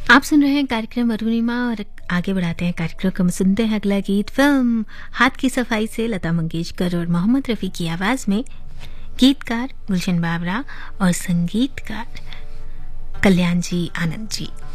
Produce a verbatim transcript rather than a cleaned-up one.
आप सुन रहे हैं कार्यक्रम अरुणिमा और आगे बढ़ाते हैं कार्यक्रम को। सुनते हैं अगला गीत फिल्म हाथ की सफाई से लता मंगेशकर और मोहम्मद रफी की आवाज में। गीतकार गुलशन बाबरा और संगीतकार कल्याण जी आनंद जी।